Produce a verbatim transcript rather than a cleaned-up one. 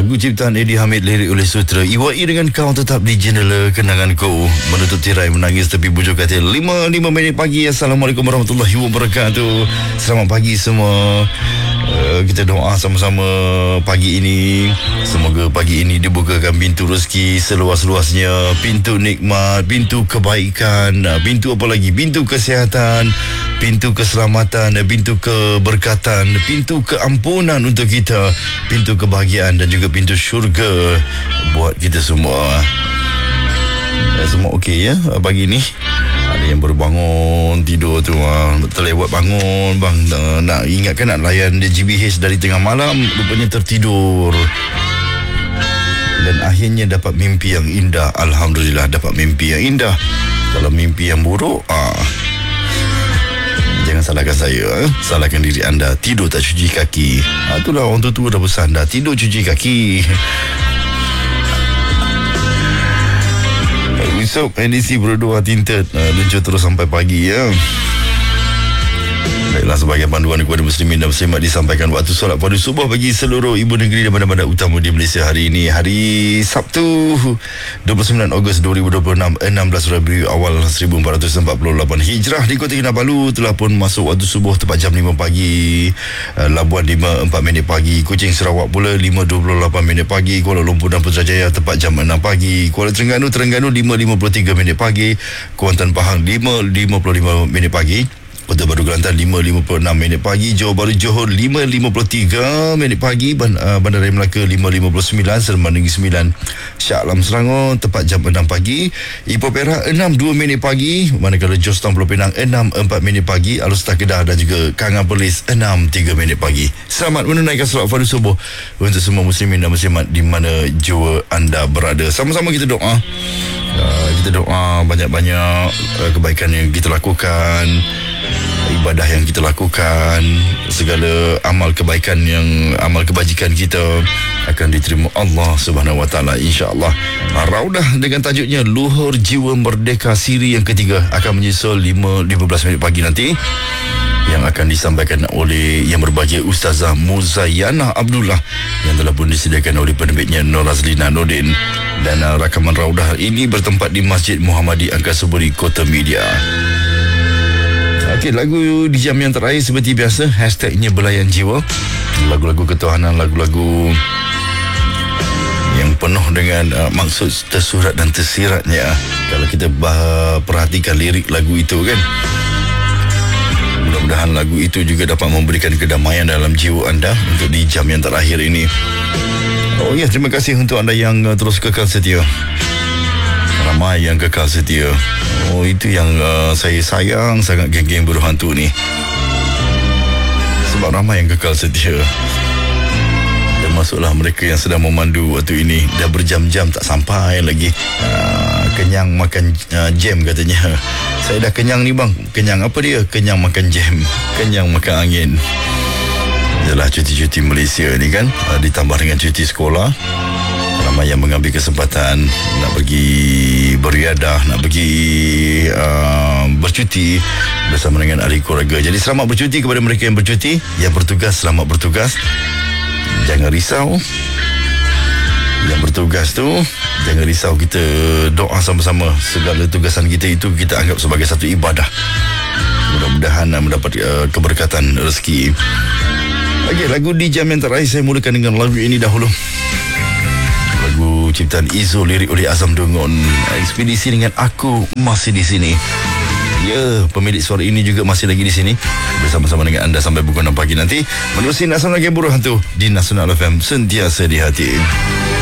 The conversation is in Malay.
Lagu ciptaan Eddie Hamid, lirik oleh Sutera. Iwai dengan kau tetap di jendela kenanganku, menutup tirai menangis tepi bujur katil. lima lima minit pagi. Assalamualaikum warahmatullahi wabarakatuh. Selamat pagi semua. Uh, kita doa sama-sama pagi ini. Semoga pagi ini dibukakan pintu rezeki seluas-luasnya, pintu nikmat, pintu kebaikan, pintu apa lagi? Pintu kesihatan, pintu keselamatan, pintu keberkatan, pintu keampunan untuk kita, pintu kebahagiaan dan juga pintu syurga buat kita semua. Ya, semua okey ya pagi ni. Ada yang baru bangun tidur tu, ah, terlewat bangun bang, nak ingatkan nak layan G B H dari tengah malam, rupanya tertidur dan akhirnya dapat mimpi yang indah. Alhamdulillah dapat mimpi yang indah. Kalau mimpi yang buruk, ah, jangan salahkan saya, eh? Salahkan diri anda. Tidur tak cuci kaki, ah, itulah orang tua dah pesan dah, tidur cuci kaki. Esok N D C berdua tinted, uh, luncur terus sampai pagi ya. Baiklah, sebagai panduan kepada muslimin dan muslimat disampaikan waktu solat pada subuh bagi seluruh ibu negeri dan bandar-bandar utama di Malaysia hari ini, hari Sabtu dua puluh sembilan Ogos dua ribu dua puluh enam, enam belas Rabiul Awal seribu empat ratus empat puluh lapan Hijrah. Di Kota Kinabalu telah pun masuk waktu subuh tepat jam lima pagi, uh, Labuan lima empat minit pagi, Kuching Sarawak pula lima dua puluh lapan minit pagi, Kuala Lumpur dan Putrajaya tepat jam enam pagi, Kuala Terengganu Terengganu lima lima puluh tiga minit pagi, Kuantan Pahang lima lima puluh lima minit pagi, Kota Baru Kelantan lima lima puluh enam minit pagi, Johor Bahru Johor lima lima puluh tiga minit pagi, Bandar Raya Melaka lima lima puluh sembilan, Seremban Negeri sembilan, Shah Alam Selangor tepat jam enam pagi, Ipoh Perak enam dua minit pagi, manakala Jos Town Pulau Pinang enam empat minit pagi, Alustar Kedah dan juga Kangan Perlis enam tiga minit pagi. Selamat menunaikan solat fardu subuh untuk semua muslimin dan muslimat di mana jua anda berada. Sama-sama kita doa. Uh, kita doa banyak-banyak uh, kebaikan yang kita lakukan, ibadah yang kita lakukan, segala amal kebaikan yang amal kebajikan kita akan diterima Allah Subhanahu Wa Taala, insya-Allah. Raudah dengan tajuknya Luhur Jiwa Merdeka siri yang ketiga akan menyusul lima lima belas minit pagi nanti, yang akan disampaikan oleh yang berbahagia Ustazah Muzayyanah Abdullah yang telah pun disediakan oleh penerbitnya Nur Azlina Nordin. Dan uh, rakaman raudah ini bertempat di Masjid Muhammadi Angkasuburi, Kota Media. Okey, lagu di jam yang terakhir seperti biasa, hashtagnya Belayan Jiwa. Lagu-lagu ketuhanan, lagu-lagu yang penuh dengan uh, maksud tersurat dan tersiratnya. Kalau kita bah- perhatikan lirik lagu itu kan, mudah-mudahan lagu itu juga dapat memberikan kedamaian dalam jiwa anda untuk di jam yang terakhir ini. Oh ya, terima kasih untuk anda yang uh, terus kekal setia. Ramai yang kekal setia. Oh, itu yang uh, saya sayang sangat, geng-geng berhantu ni. Sebab ramai yang kekal setia. Termasuklah mereka yang sedang memandu waktu ini. Dah berjam-jam tak sampai lagi. Uh, kenyang makan uh, jam katanya. Saya dah kenyang ni bang. Kenyang apa dia? Kenyang makan jam. Kenyang makan angin. Yalah, cuti-cuti Malaysia ni kan, uh, ditambah dengan cuti sekolah. Ramai yang mengambil kesempatan nak pergi beriadah, nak pergi uh, bercuti bersama dengan ahli keluarga. Jadi selamat bercuti kepada mereka yang bercuti. Yang bertugas, selamat bertugas. Jangan risau. Yang bertugas tu, jangan risau. Kita doa sama-sama. Segala tugasan kita itu kita anggap sebagai satu ibadah. Mudah-mudahan mendapat uh, keberkatan rezeki. Okey, lagu di jam yang terakhir saya mulakan dengan lagu ini dahulu. Lagu ciptaan Izo, lirik oleh Azam Dungun. Ekspedisi dengan Aku Masih di Sini. Ya, pemilik suara ini juga masih lagi di sini bersama-sama dengan anda sampai pukul enam pagi nanti. Menerusi Nasional Game Buruh Hantu di Nasional F M, sentiasa di hati.